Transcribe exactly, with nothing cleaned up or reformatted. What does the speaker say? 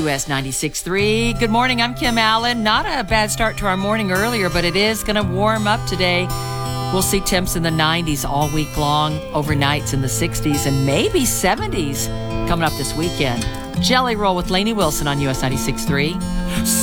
U S ninety-six point three. Good morning, I'm Kim Allen. Not a bad start to our morning earlier, but it is going to warm up today. We'll see temps in the nineties all week long, overnights in the sixties, and maybe seventies coming up this weekend. Jelly Roll with Lainey Wilson on U S ninety-six point three.